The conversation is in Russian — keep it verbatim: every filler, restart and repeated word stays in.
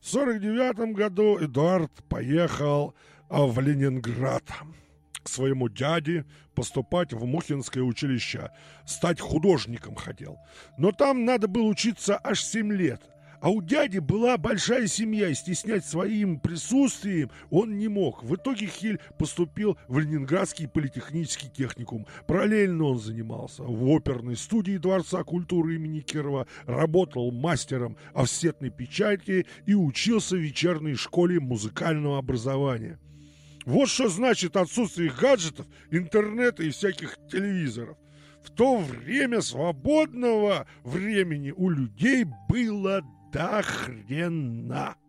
В сорок девятом году Эдуард поехал а, в Ленинград к своему дяде поступать в Мухинское училище. Стать художником хотел. Но там надо было учиться аж семь лет. А у дяди была большая семья, и стеснять своим присутствием он не мог. В итоге Хиль поступил в Ленинградский политехнический техникум. Параллельно он занимался в оперной студии Дворца культуры имени Кирова, работал мастером офсетной печати и учился в вечерней школе музыкального образования. Вот что значит отсутствие гаджетов, интернета и всяких телевизоров. В то время свободного времени у людей было до хрена.